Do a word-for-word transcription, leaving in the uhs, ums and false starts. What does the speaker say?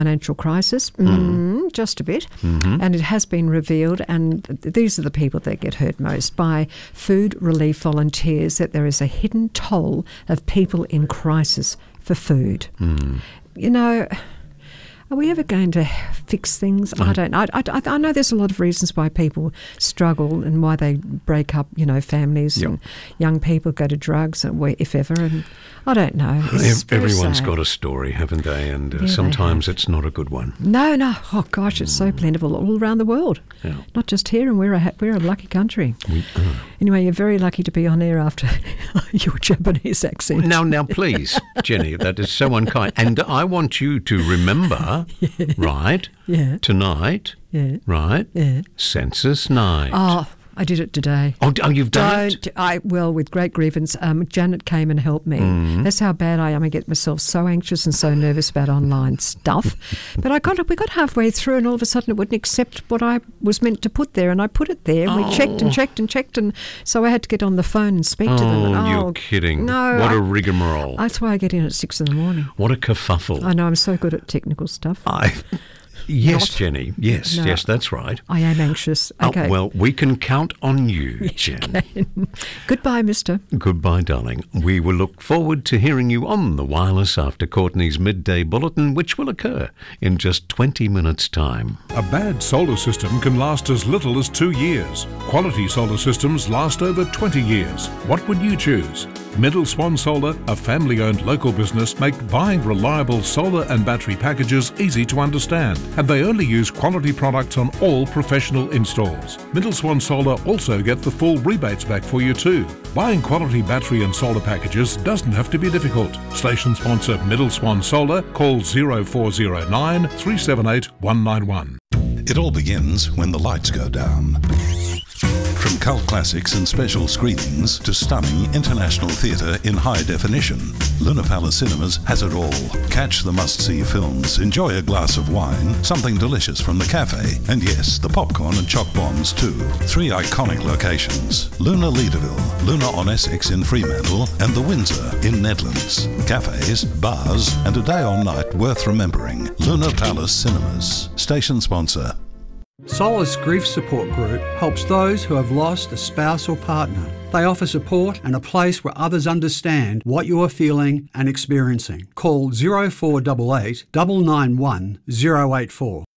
financial crisis, mm. Mm, just a bit, mm-hmm. and it has been revealed, and th- these are the people that get hurt most, by food relief volunteers, that there is a hidden toll of people in crisis for food. Mm. You know, are we ever going to fix things? I don't know. I, I, I know there's a lot of reasons why people struggle and why they break up, you know, families, yep. and young people go to drugs, and if ever, and I don't know. It's Everyone's sad. got a story, haven't they? And uh, yeah, sometimes it's not a good one. No, no. Oh, gosh, it's mm. so plentiful all around the world. Yeah. Not just here, and we're a, we're a lucky country. We are. Anyway, you're very lucky to be on air after your Japanese accent. Now, now, please, Jenny, that is so unkind. And I want you to remember, yeah. right, yeah. tonight, yeah. right, yeah. census night. Oh, I did it today. Oh, oh you've done Don't, it? I, well, with great grievance. Um, Janet came and helped me. Mm. That's how bad I am. I get myself so anxious and so nervous about online stuff. But I got we got halfway through, and all of a sudden it wouldn't accept what I was meant to put there, and I put it there. And oh. we checked and checked and checked, and so I had to get on the phone and speak oh, to them. And, oh, you're kidding. No. What I, a rigmarole. That's why I get in at six in the morning. What a kerfuffle. I know, I'm so good at technical stuff. I... Yes, Not. Jenny. Yes, no, yes, that's right. I am anxious. Okay. Oh, well, we can count on you, yes, Jen. You Goodbye, mister. Goodbye, darling. We will look forward to hearing you on the wireless after Courtney's midday bulletin, which will occur in just twenty minutes' time. A bad solar system can last as little as two years. Quality solar systems last over twenty years. What would you choose? Middle Swan Solar, a family-owned local business, make buying reliable solar and battery packages easy to understand, and they only use quality products on all professional installs. Middle Swan Solar also get the full rebates back for you too. Buying quality battery and solar packages doesn't have to be difficult. Station sponsor Middle Swan Solar. Call zero four zero nine, three seven eight, one nine one. It all begins when the lights go down. From cult classics and special screenings to stunning international theatre in high definition, Luna Palace Cinemas has it all. Catch the must-see films, enjoy a glass of wine, something delicious from the cafe, and yes, the popcorn and choc bombs too. Three iconic locations: Luna Leederville, Luna on Essex in Fremantle, and the Windsor in Nedlands. Cafes, bars, and a day or night worth remembering. Luna Palace Cinemas. Station sponsor. Solace Grief Support Group helps those who have lost a spouse or partner. They offer support and a place where others understand what you are feeling and experiencing. Call zero four eight eight, nine nine one, zero eight four.